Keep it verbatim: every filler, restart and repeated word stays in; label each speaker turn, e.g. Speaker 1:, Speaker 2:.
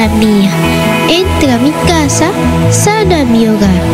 Speaker 1: la mía. Entra a mi casa, sana mi hogar.